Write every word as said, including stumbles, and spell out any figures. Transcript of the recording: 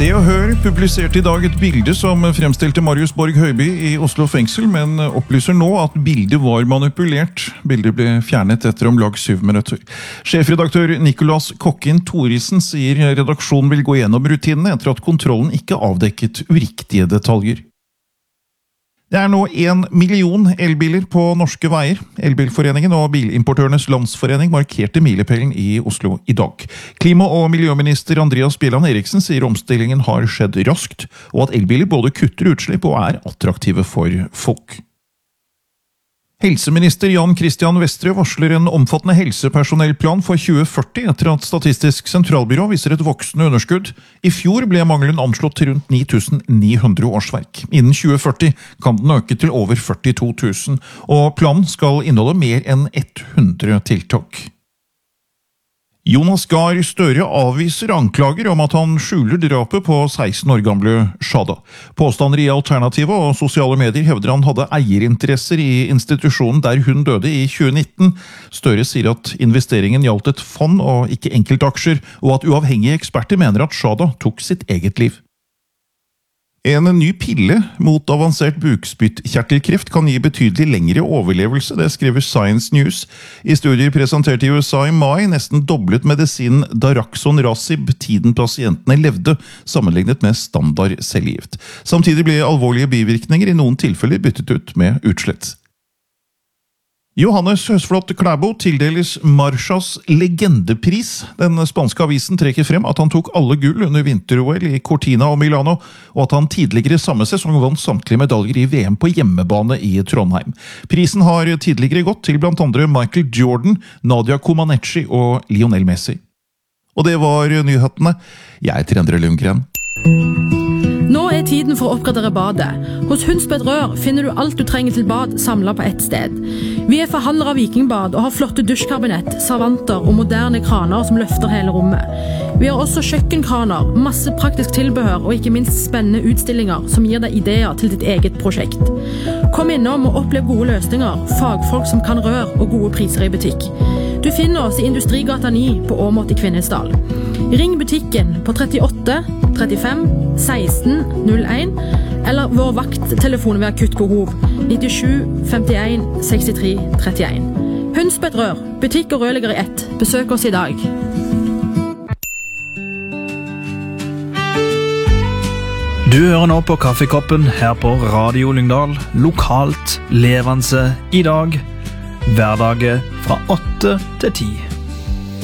Se og Hør publiserte i dag et bilde som fremstilte Marius Borg Høiby i Oslo fengsel, men opplyser nå at bildet var manipulert. Bildet ble fjernet etter om lag syv minutter. Sjefredaktør Nicolas Kokkin Thoresen sier redaksjonen vil gå gjennom rutinene etter at kontrollen ikke avdekket uriktige detaljer. Det er nå en million elbiler på norske veier. Elbilforeningen og Bilimportørenes Landsforening markerte milepælen i Oslo i dag. Klima- og miljøminister Andreas Bjelland Eriksen sier omstillingen har skjedd raskt, og at elbiler både kutter utslipp og er attraktive for folk. Helseminister Jan Christian Vestre varsler en omfattende helsepersonellplan for tjue førti etter at Statistisk sentralbyrå viser et voksende underskudd. I fjor ble mangelen anslått til rundt ni tusen ni hundre årsverk. Innen tjue førti kan den øke til over førtito tusen, og planen skal inneholde mer enn hundre tiltak. Jonas Gahr Støre avviser anklager om at han skjuler drapet på seksten år gamle Shada. Påstander i Alternativet og sosiale medier hevder han hadde eierinteresser i institusjonen der hun døde i tjue nitten. Støre sier at investeringen gjaldt et fond og ikke enkeltaksjer, og at uavhengige eksperter mener at Shada tok sitt eget liv. En ny pille mot avansert bukspyttkjertelkreft kan gi betydelig lengre overlevelse, det skriver Science News. I studier presentert i U S A i mai nesten doblet medisinen Daraxonrasib tiden pasientene levde, sammenlignet med standard cellegift. Samtidig ble alvorlige bivirkninger i noen tilfeller byttet ut med utslett. Johannes Høsflot Klæbo tildeles Marchas legendepris. Den spanske avisen trekker frem at han tok alle gull under vinter-O L i Cortina og Milano, og at han tidligere samme sesong vant samtlige medaljer i V M på hjemmebane i Trondheim. Prisen har tidligere gått til blant andre Michael Jordan, Nadia Comaneci og Lionel Messi. Og det var nyhetene. Jeg heter Endre Lundgren. Nå er tiden for å oppgradere badet. Hos Hundsbed Rør finner du alt du trenger til bad samlet på ett sted. Vi er forhandlere av Vikingbad og har flotte dusjkabinett, servanter og moderne kraner som løfter hele rommet. Vi har også kjøkkenkraner, masse praktisk tilbehør og ikke minst spennende utstillinger som gir deg ideer til ditt eget prosjekt. Kom innom og opplev gode løsninger, fagfolk som kan rør og gode priser i butikk. Du finner oss i Industrigata ni på Åmot i Kvinesdal. Ring butikken på trettiåtte trettifem seksten null en eller vår vakttelefon ved akutt behov nittisju femtien sekstitre trettien. Hundsbed Rør, butikk og rørlegger i ett. Besøk oss i dag. Du hører nå på Kaffekoppen her på Radio Lyngdal, lokalt levende i dag, hverdager fra åtte til ti.